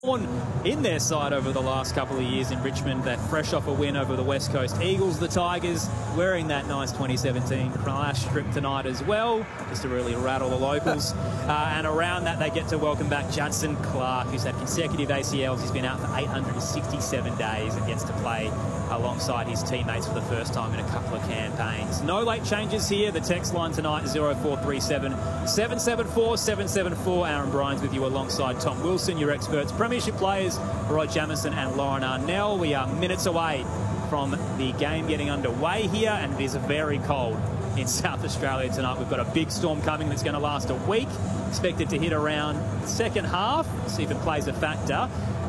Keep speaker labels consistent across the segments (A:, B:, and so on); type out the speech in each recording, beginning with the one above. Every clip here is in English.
A: in their side over the last couple of years in Richmond. They're fresh off a win over the West Coast Eagles. The Tigers wearing that nice 2017 Clash strip tonight as well, just to really rattle the locals. And around that, they get to welcome back Judson Clark, who's had consecutive ACLs. He's been out for 867 days and gets to play alongside his teammates for the first time in a couple of campaigns. No late changes here. The text line tonight is 0437 774 774. Aaron Bryans with you alongside Tom Wilson, your experts, Premiership players, Rod Jamison and Lauren Arnell. We are minutes away from the game getting underway here, and it is very cold in South Australia tonight. We've got a big storm coming that's going to last a week. Expected to hit around the second half, see if it plays a factor.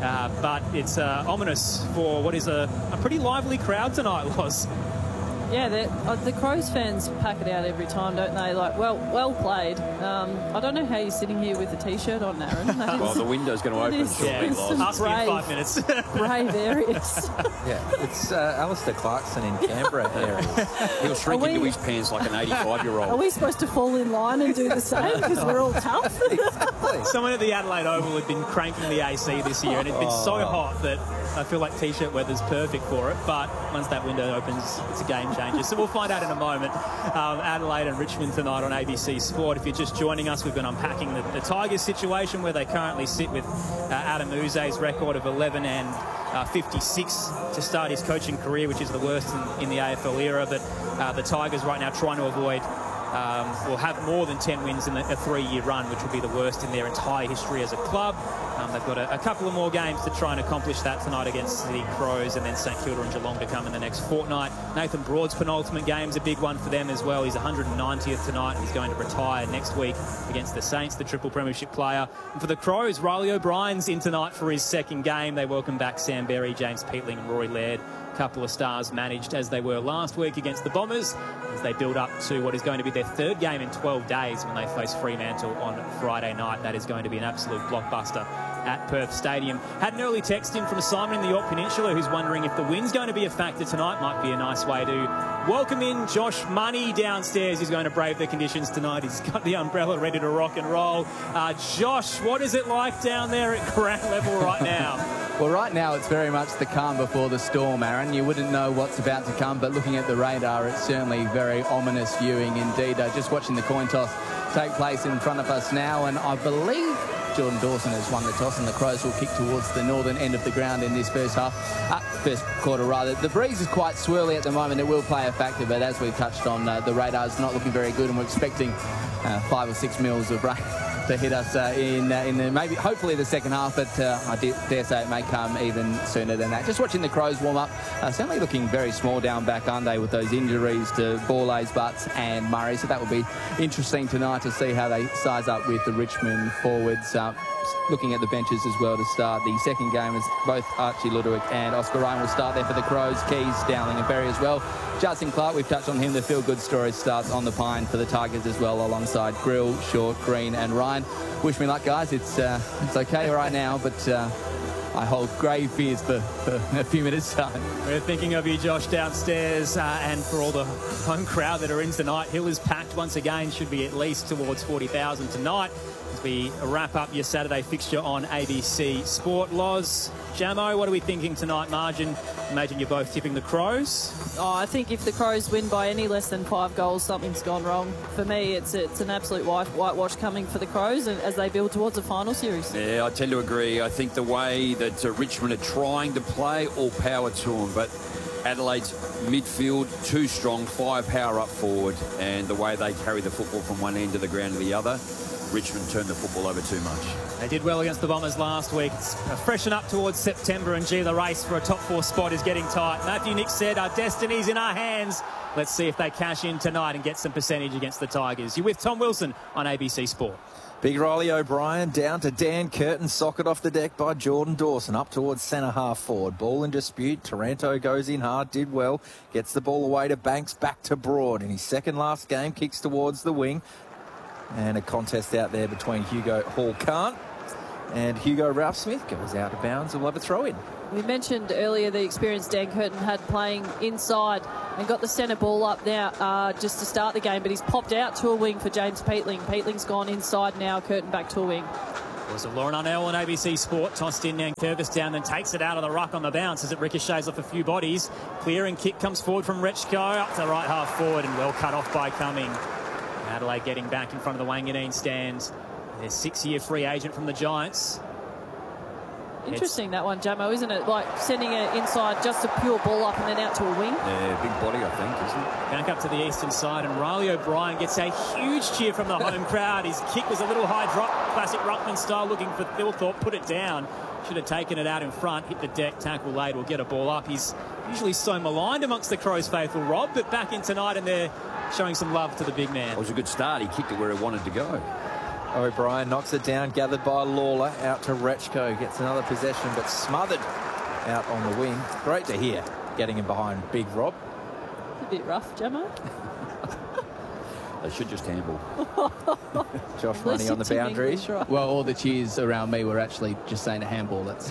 A: But it's ominous for what is a pretty lively crowd tonight, Loz.
B: Yeah, the Crows fans pack it out every time, don't they? Like, well played. I don't know how you're sitting here with a T-shirt on, Aaron.
C: Well, the window's going to open shortly, Loz.
A: Ask me in 5 minutes.
B: Brave areas.
D: Yeah, it's Alistair Clarkson in Canberra areas.
C: He'll shrink into his pants like an 85-year-old.
B: Are we supposed to fall in line and do the same because we're all tough?
D: Exactly.
A: Someone at the Adelaide Oval had been cranking the AC this year, and it's been so hot that I feel like T-shirt weather's perfect for it. But once that window opens, it's a game changer. So we'll find out in a moment. Adelaide and Richmond tonight on ABC Sport. If you're just joining us, we've been unpacking the Tigers situation, where they currently sit with Adam Uze's record of 11 and 56 to start his coaching career, which is the worst in the AFL era. But the Tigers right now trying to avoid will have more than 10 wins in a 3-year run, which will be the worst in their entire history as a club. They've got a couple of more games to try and accomplish that tonight against the Crows, and then St Kilda and Geelong to come in the next fortnight. Nathan Broad's penultimate game's a big one for them as well. He's 190th tonight. He's going to retire next week against the Saints, the triple premiership player. And for the Crows, Riley O'Brien's in tonight for his second game. They welcome back Sam Berry, James Peatling and Rory Laird. Couple of stars managed as they were last week against the Bombers, as they build up to what is going to be their third game in 12 days when they face Fremantle on Friday night. That is going to be an absolute blockbuster at Perth Stadium. Had an early text in from Simon in the York Peninsula, who's wondering if the wind's going to be a factor tonight. Might be a nice way to welcome in Josh Money downstairs. He's going to brave the conditions tonight. He's got the umbrella ready to rock and roll. Josh, what is it like down there at ground level right now?
E: Well, right now it's very much the calm before the storm, Aaron. You wouldn't know what's about to come, but looking at the radar, it's certainly very ominous viewing indeed. Just watching the coin toss take place in front of us now, and I believe Jordan Dawson has won the toss, and the Crows will kick towards the northern end of the ground in this first quarter rather. The breeze is quite swirly at the moment. It will play a factor, but as we've touched on, the radar's not looking very good, and we're expecting 5 or 6 mils of rain to hit us in the maybe hopefully the second half, but I dare say it may come even sooner than that. Just watching the Crows warm up, certainly looking very small down back, aren't they, with those injuries to Borlase, Butts and Murray, so that will be interesting tonight to see how they size up with the Richmond forwards. Looking at the benches as well to start the second game, as both Archie Ludovic and Oscar Ryan will start there for the Crows. Keys, Dowling and Berry as well. Judson Clark, we've touched on him. The feel-good story starts on the Pine for the Tigers as well, alongside Grill, Short, Green and Ryan. Wish me luck, guys. It's okay right now, but I hold grave fears for a few minutes' time.
A: We're thinking of you, Josh, downstairs, and for all the home crowd that are in tonight. Hill is packed once again, should be at least towards 40,000 tonight as we wrap up your Saturday fixture on ABC Sport. Loz, Jamo, what are we thinking tonight? Margin, imagine you're both tipping the Crows.
B: Oh, I think if the Crows win by any less than 5 goals, something's gone wrong. For me, it's an absolute whitewash coming for the Crows as they build towards a final series.
C: Yeah, I tend to agree. I think the way that Richmond are trying to play, all power to them, but Adelaide's midfield too strong, firepower up forward, and the way they carry the football from one end of the ground to the other, Richmond turned the football over too much.
A: They did well against the Bombers last week. It's freshen up towards September, and gee, the race for a top 4 spot is getting tight. Matthew Nick said, our destiny's in our hands. Let's see if they cash in tonight and get some percentage against the Tigers. You're with Tom Wilson on ABC Sport.
D: Big Riley O'Brien down to Dan Curtin, socket off the deck by Jordan Dawson, up towards centre half forward. Ball in dispute, Taranto goes in hard, did well, gets the ball away to Banks, back to Broad. In his second last game, kicks towards the wing. And a contest out there between Hugo Hall-Kant and Hugo Ralph-Smith goes out of bounds. We'll have a throw in.
B: We mentioned earlier the experience Dan Curtin had playing inside and got the centre ball up now just to start the game, but he's popped out to a wing for James Peatling. Peatling's gone inside now, Curtin back to a wing.
A: Was it Lauren Arnell on ABC Sport, tossed in and Curvis down and takes it out of the ruck on the bounce as it ricochets off a few bodies. Clearing kick comes forward from Rechko up to right half forward and well cut off by Cumming. Adelaide getting back in front of the Wanganeen stands. Their 6-year free agent from the Giants.
B: Interesting, that one, Jamo, isn't it? Like sending it inside, just a pure ball up and then out to a wing.
C: Yeah, big body, I think, isn't it?
A: Back up to the eastern side, and Riley O'Brien gets a huge cheer from the home crowd. His kick was a little high drop, classic ruckman style, looking for Thilthorpe, put it down. Should have taken it out in front, hit the deck, tackle late, will get a ball up. He's usually so maligned amongst the Crows faithful, Rob, but back in tonight and they're showing some love to the big man.
C: It was a good start. He kicked it where he wanted to go.
D: O'Brien knocks it down, gathered by Lawler, out to Rechko, gets another possession, but smothered out on the wing. Great to hear, getting him behind Big Rob.
B: A bit rough, Jamo.
C: They should just handle.
D: Josh Money on the boundary.
B: Right.
E: Well, all the cheers around me were actually just saying a handball. That's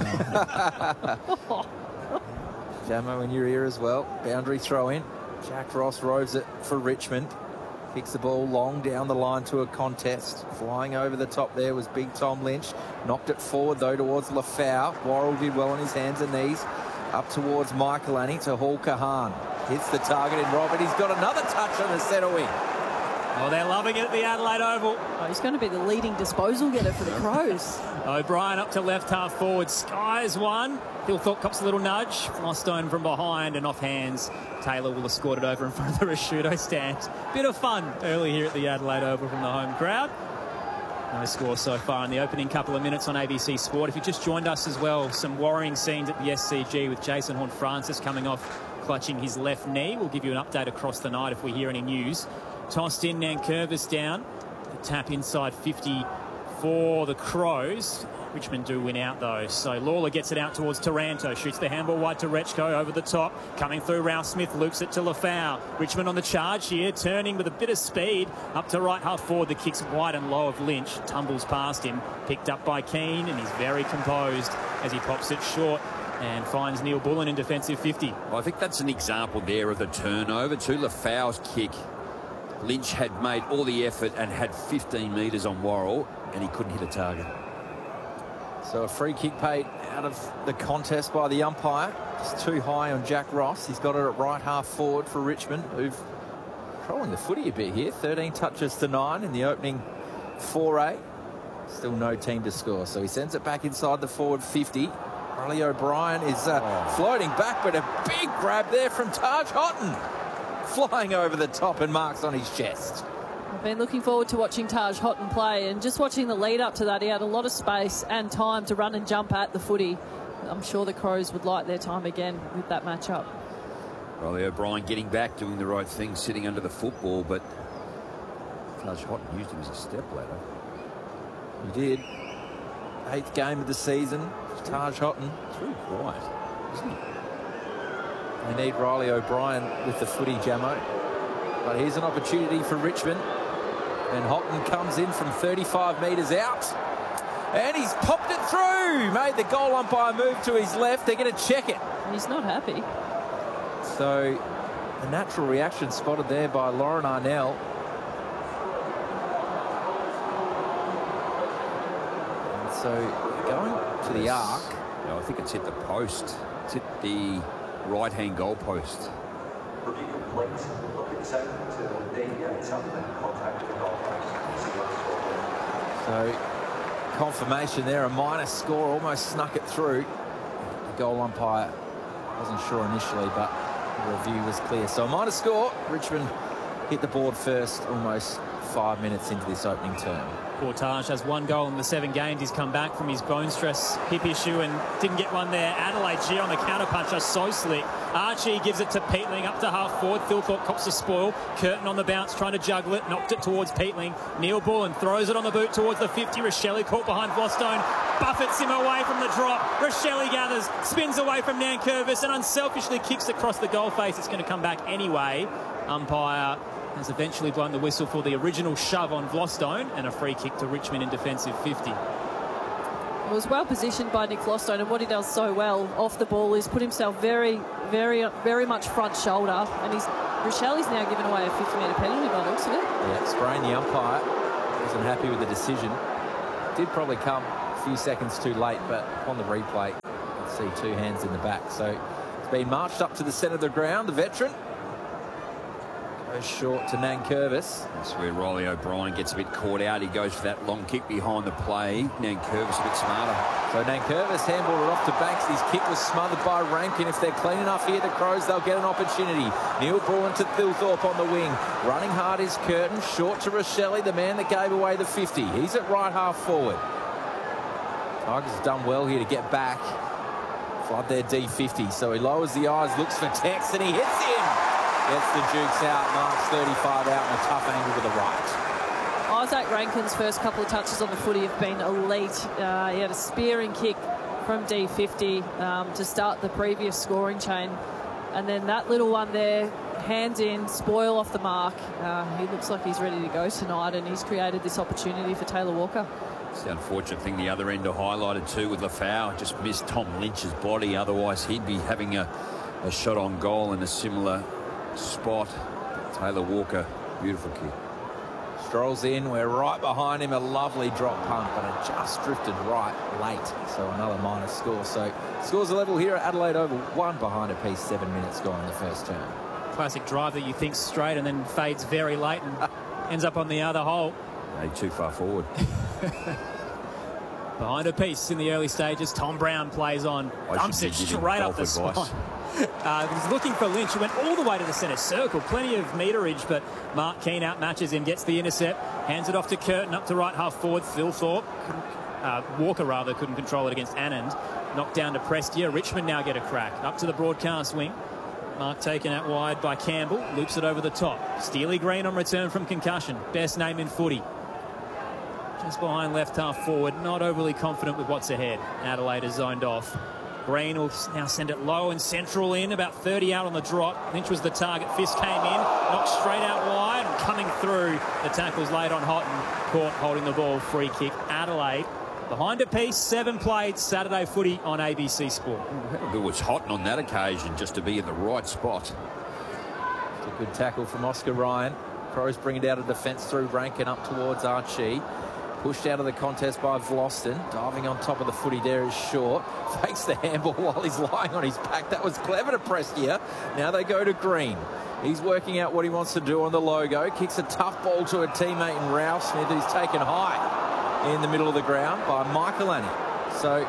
D: Jamo in your ear as well. Boundary throw in. Jack Ross roves it for Richmond. Kicks the ball long down the line to a contest. Flying over the top there was Big Tom Lynch. Knocked it forward, though, towards Lafau. Worrell did well on his hands and knees. Up towards Michael Annie to Hall Kahan. Hits the target in Robert. He's got another touch on the centre wing.
A: Oh, they're loving it at the Adelaide Oval.
B: Oh, he's going to be the leading disposal getter for the Crows.
A: O'Brien up to left half forward. Skies one. Thilthorpe cops a little nudge. Flostone from behind and off hands. Taylor will have scored it over in front of the Rashudo stand. Bit of fun early here at the Adelaide Oval from the home crowd. No score so far in the opening couple of minutes on ABC Sport. If you just joined us as well, some worrying scenes at the SCG with Jason Horne-Francis coming off clutching his left knee. We'll give you an update across the night if we hear any news. Tossed in, Nankervis down. The tap inside 50 for the Crows. Richmond do win out, though. So Lawler gets it out towards Taranto. Shoots the handball wide to Rechko over the top. Coming through, Ralph Smith looks it to Lafau. Richmond on the charge here, turning with a bit of speed. Up to right half forward. The kick's wide and low of Lynch. Tumbles past him. Picked up by Keane, and he's very composed as he pops it short and finds Neil Bullen in defensive 50.
C: Well, I think that's an example there of the turnover to Lafau's kick. Lynch had made all the effort and had 15 metres on Worrell, and he couldn't hit a target.
D: So a free kick paid out of the contest by the umpire. It's too high on Jack Ross. He's got it at right half forward for Richmond, who've controlling the footy a bit here. 13 touches to 9 in the opening foray. Still no team to score, so he sends it back inside the forward 50. Riley O'Brien is floating back, but a big grab there from Taj Houghton. Flying over the top and marks on his chest.
B: I've been looking forward to watching Taj Houghton play, and just watching the lead up to that, he had a lot of space and time to run and jump at the footy. I'm sure the Crows would like their time again with that matchup.
C: Riley O'Brien getting back, doing the right thing, sitting under the football, but Taj Houghton used him as a stepladder.
D: He did. 8th game of the season. Taj Houghton.
C: It's really quiet, isn't he?
D: They need Riley O'Brien with the footy, Jamo. But here's an opportunity for Richmond. And Houghton comes in from 35 metres out. And he's popped it through. Made the goal umpire move to his left. They're going to check it.
B: He's not happy.
D: So a natural reaction spotted there by Lauren Arnell. And so going to the arc.
C: No, I think it's hit the post. It's hit the right-hand goal post.
F: Review complete. Look at the to deviate something and contact the goal post.
D: So confirmation there, a minus score, almost snuck it through. The goal umpire wasn't sure initially, but the review was clear. So a minus score. Richmond hit the board first almost 5 minutes into this opening term.
A: Portage has 1 goal in the 7 games. He's come back from his bone stress hip issue and didn't get one there. Adelaide G on the counter punch are so slick. Archie gives it to Peatling up to half forward. Thilthorpe cops the spoil. Curtin on the bounce trying to juggle it. Knocked it towards Peatling. Neil Bullen throws it on the boot towards the 50. Rochelle caught behind Flostone. Buffets him away from the drop. Rochelle gathers, spins away from Nankervis and unselfishly kicks across the goal face. It's going to come back anyway. Umpire has eventually blown the whistle for the original shove on Flostone and a free kick to Richmond in defensive 50.
B: It was well positioned by Nick Flostone, and what he does so well off the ball is put himself very much front shoulder, and Rochelle's now given away a 50-metre penalty by the looks of it.
D: Yeah, Sprain, the umpire, wasn't happy with the decision. Did probably come A few seconds too late, but on the replay, you can see 2 hands in the back. So it's been marched up to the centre of the ground. The veteran goes short to Nankervis.
C: That's where Riley O'Brien gets a bit caught out. He goes for that long kick behind the play. Nankervis a bit smarter.
D: So Nankervis handballed it off to Banks. His kick was smothered by Rankin. If they're clean enough here, the Crows, they'll get an opportunity. Neil Bruin to Thilthorpe on the wing. Running hard is Curtin. Short to Rochelle, the man that gave away the 50. He's at right half forward. Tigers have done well here to get back. Flood their D50. So he lowers the eyes, looks for Tex, and he hits him. Gets the Dukes out, marks 35 out in a tough angle to the right.
B: Isaac Rankin's first couple of touches on the footy have been elite. He had a spearing kick from D50 to start the previous scoring chain. And then that little one there, hands in, spoil off the mark. He looks like he's ready to go tonight, and he's created this opportunity for Taylor Walker.
C: It's the unfortunate thing, the other end are highlighted too with Lafau. Just missed Tom Lynch's body. Otherwise, he'd be having a shot on goal in a similar spot. Taylor Walker, beautiful kick.
D: Strolls in, we're right behind him, a lovely drop punt, but it just drifted right late, so another minus score. So scores a level here at Adelaide Oval, 1 behind a piece, 7 minutes gone in the first term.
A: Classic drive that you think straight and then fades very late and ends up on the other hole.
C: Too far forward.
A: Behind a piece in the early stages, Tom Brown plays on, dumps it straight up the spine. He's looking for Lynch, who went all the way to the centre circle. Plenty of meterage, but Mark Keane outmatches him, gets the intercept, hands it off to Curtin, up to right half forward. Thilthorpe, Walker rather, couldn't control it against Anand. Knocked down to Prestia. Richmond now get a crack. Up to the broadcast wing. Mark taken out wide by Campbell, loops it over the top. Steely Green on return from concussion. Best name in footy. Just behind left half forward, not overly confident with what's ahead. Adelaide is zoned off. Green will now send it low and central in, about 30 out on the drop. Lynch was the target. Fisk came in, knocked straight out wide, and coming through. The tackle's laid on Houghton. Caught holding the ball, free kick. Adelaide behind a piece, 7 played. Saturday footy on ABC Sport.
C: How good was Houghton on that occasion, just to be in the right spot.
D: It's a good tackle from Oscar Ryan. Crows bring it out of defence through Rankin up towards Archie. Pushed out of the contest by Vlosten. Diving on top of the footy there is Short. Fakes the handball while he's lying on his back. That was clever to Prestia. Now they go to Green. He's working out what he wants to do on the logo. Kicks a tough ball to a teammate in Ralph Smith, who's taken high in the middle of the ground by Michaelani. So,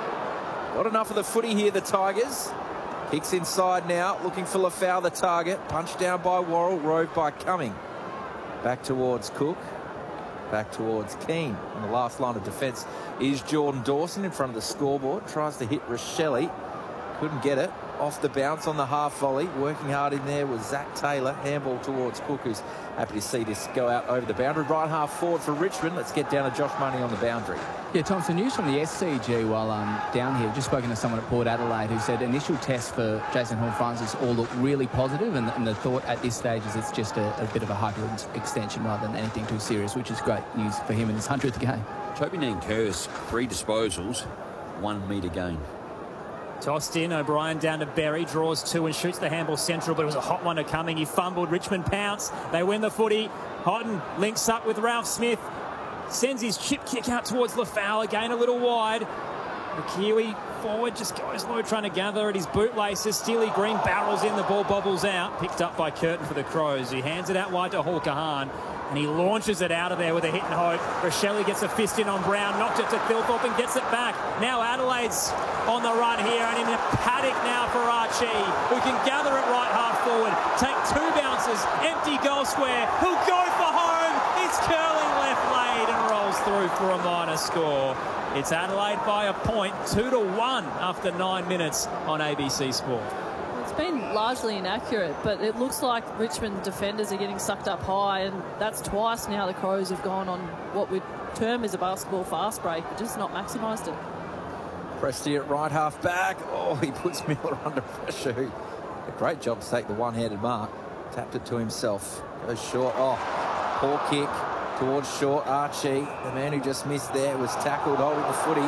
D: got enough of the footy here, the Tigers. Kicks inside now, looking for Lafau, the target. Punched down by Worrell, rode by Cumming. Back towards Cook. Back towards Keane. And the last line of defence is Jordan Dawson in front of the scoreboard. Tries to hit Rochelle. Couldn't get it. Off the bounce on the half volley. Working hard in there was Zach Taylor. Handball towards Cook, who's happy to see this go out over the boundary. Right half forward for Richmond. Let's get down to Josh Money on the boundary.
E: Yeah, Tom, some news from the SCG while I'm down here. Just spoken to someone at Port Adelaide who said initial tests for Jason Horne-Francis all look really positive, and the thought at this stage is it's just a bit of a hyper extension rather than anything too serious, which is great news for him in his 100th game.
C: Toby Nankervis, 3 disposals, 1 metre gain.
A: Tossed in, O'Brien down to Berry, draws 2 and shoots the handball central, but it was a hot one to Cumming. He fumbled, Richmond pounce, they win the footy. Houghton links up with Ralph Smith, sends his chip kick out towards Lafau, again a little wide. The Kiwi forward just goes low, trying to gather at his bootlaces. Steely Green barrels in, the ball bobbles out, picked up by Curtin for the Crows. He hands it out wide to Hawker Hahn, and he launches it out of there with a hit and hope. Rochelle gets a fist in on Brown, knocked it to Thilthorpe and gets it back. Now Adelaide's on the run here, and in a paddock now for Archie, who can gather it right half forward, take 2 bounces, empty goal square, who'll go for home. It's curling left laid and rolls through for a minor score. It's Adelaide by a point, 2-1 after 9 minutes on ABC Sport.
B: It's been largely inaccurate, but it looks like Richmond defenders are getting sucked up high, and that's twice now the Crows have gone on what we'd term as a basketball fast break, but just not maximised it.
D: Prestia at right half back. Oh, he puts Miller under pressure. A great job to take the one-handed mark. Tapped it to himself. Goes short. Oh, poor kick towards Short. Archie, the man who just missed there, was tackled holding the footy.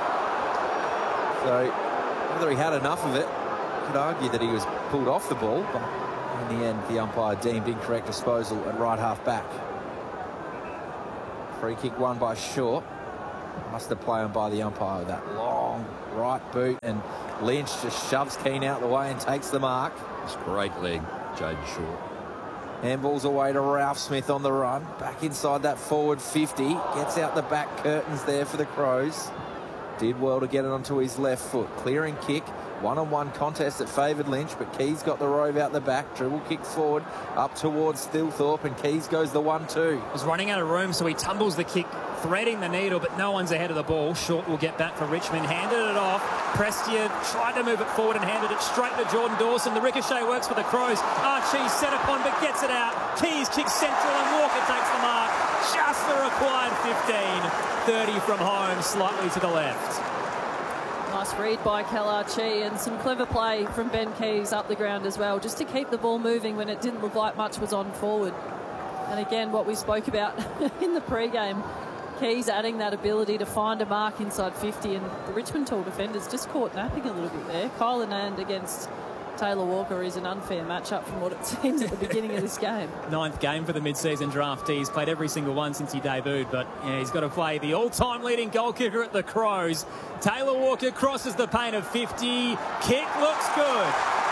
D: So whether he had enough of it, could argue that he was pulled off the ball, but in the end the umpire deemed incorrect disposal at right half back. Free kick won by Short. Must have played on by the umpire with that long right boot, and Lynch just shoves Keane out the way and takes the mark.
C: It's a great leg, Jaden Short.
D: Handballs away to Ralph Smith on the run. Back inside that forward 50. Gets out the back curtains there for the Crows. Did well to get it onto his left foot. Clearing kick. One-on-one contest that favoured Lynch, but Keys got the rove out the back. Dribble kick forward up towards Thilthorpe, and Keys goes the 1-2.
A: Was running out of room, so he tumbles the kick, threading the needle, but no one's ahead of the ball. Short will get back for Richmond. Handed it off. Prestia tried to move it forward and handed it straight to Jordan Dawson. The ricochet works for the Crows. Archie set upon, but gets it out. Keys kicks central, and Walker takes the mark. Just the required 15. 30 from home, slightly to the left.
B: Nice read by Kalarchi, and some clever play from Ben Keys up the ground as well, just to keep the ball moving when it didn't look like much was on forward. And again, what we spoke about in the pre-game, Keys adding that ability to find a mark inside 50, and the Richmond tall defenders just caught napping a little bit there. Kyle Anand against Taylor Walker is an unfair matchup from what it seems at the beginning of this game.
A: 9th game for the mid-season draftee. He's played every single one since he debuted, but yeah, he's got to play the all-time leading goal kicker at the Crows. Taylor Walker crosses the paint of 50. Kick looks good.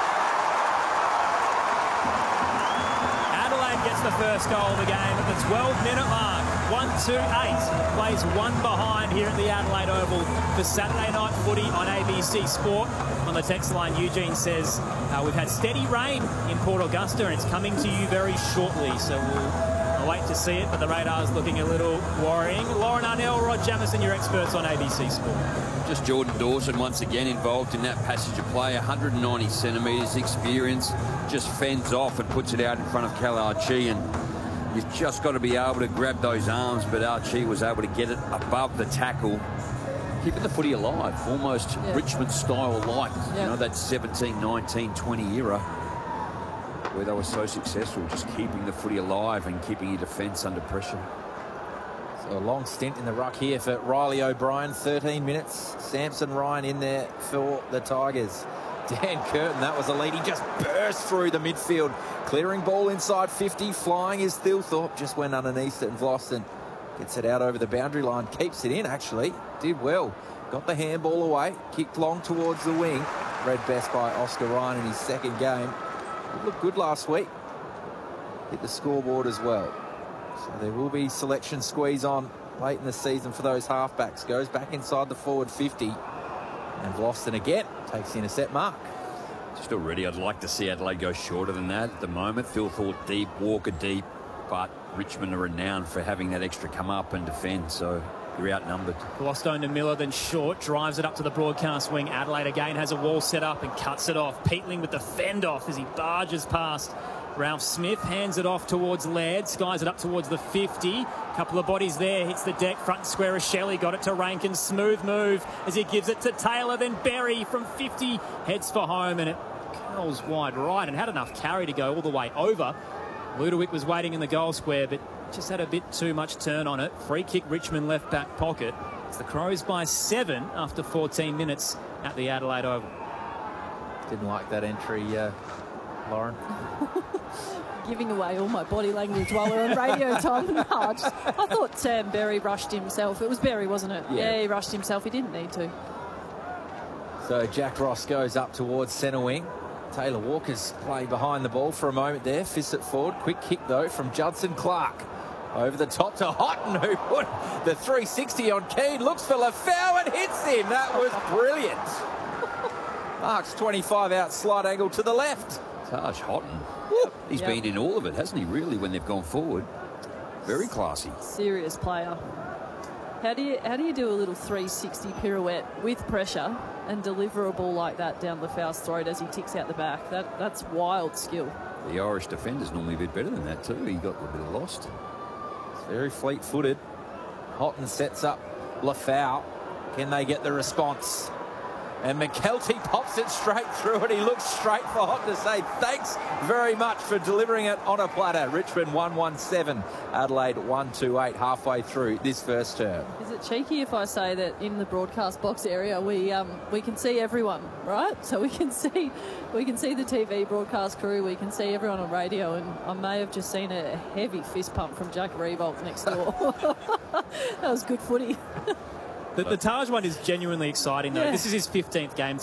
A: Adelaide gets the first goal of the game at the 12-minute mark. 1-2-8. Plays one behind here at the Adelaide Oval for Saturday night footy on ABC Sport. On the text line, Eugene says, we've had steady rain in Port Augusta and it's coming to you very shortly. So we'll wait to see it, but the radar's looking a little worrying. Lauren Arnell, Rod Jamison, your experts on ABC Sport.
C: Just Jordan Dawson once again involved in that passage of play. 190 centimetres experience. Just fends off and puts it out in front of Kalarchi, and you've just got to be able to grab those arms, but Archie was able to get it above the tackle, keeping the footy alive, almost Richmond style like, you know, that 17, 19, 20 era where they were so successful, just keeping the footy alive and keeping your defence under pressure.
D: So a long stint in the ruck here for Riley O'Brien, 13 minutes. Samson Ryan in there for the Tigers. Dan Curtin, that was a lead. He just burst through the midfield. Clearing ball inside 50. Flying is Thilthorpe. Just went underneath it, and Vlosten gets it out over the boundary line. Keeps it in, actually. Did well. Got the handball away. Kicked long towards the wing. Read best by Oscar Ryan in his second game. It looked good last week. Hit the scoreboard as well. So there will be selection squeeze on late in the season for those halfbacks. Goes back inside the forward 50. And Vlosten again takes the intercept mark.
C: Just already, I'd like to see Adelaide go shorter than that at the moment. Thilthorpe deep, Walker deep, but Richmond are renowned for having that extra come up and defend, so you're outnumbered.
A: Glostone to Miller, then Short drives it up to the broadcast wing. Adelaide again has a wall set up and cuts it off. Peatling with the fend off as he barges past Ralph Smith, hands it off towards Laird, skies it up towards the 50. Couple of bodies there, hits the deck, front and square of Shelley, got it to Rankin, smooth move as he gives it to Taylor, then Berry from 50, heads for home, and it curls wide right and had enough carry to go all the way over. Ludovic was waiting in the goal square, but just had a bit too much turn on it. Free kick, Richmond left back pocket. It's the Crows by 7 after 14 minutes at the Adelaide Oval.
D: Didn't like that entry, Lauren.
B: Giving away all my body language while we're on radio time. No, I thought Sam Berry rushed himself. It was Berry, wasn't it? Yeah, he rushed himself. He didn't need to.
D: So Jack Ross goes up towards centre wing. Taylor Walker's playing behind the ball for a moment there. Fists it forward. Quick kick, though, from Judson Clark. Over the top to Houghton, who put the 360 on Keane. Looks for Lafau and hits him. That was brilliant. Marks 25 out, slight angle to the left.
C: Taj Houghton. He's been in all of it, hasn't he, really, when they've gone forward? Very classy.
B: Serious player. How do you do a little 360 pirouette with pressure and deliver a ball like that down Lafau's throat as he ticks out the back? That's wild skill.
C: The Irish defender's normally a bit better than that too. He got a bit lost.
D: It's very fleet-footed. Houghton sets up Lafau. Can they get the response? And McKelty pops it straight through, and he looks straight for Houghton to say thanks very much for delivering it on a platter. Richmond 1-1-7, Adelaide 1-2-8 halfway through this first term.
B: Is it cheeky if I say that in the broadcast box area we can see everyone, right? So we can see the TV broadcast crew, we can see everyone on radio, and I may have just seen a heavy fist pump from Jack Revolt next door. That was good footy.
A: The Taj one is genuinely exciting, though.
B: Yeah.
A: This is his 15th game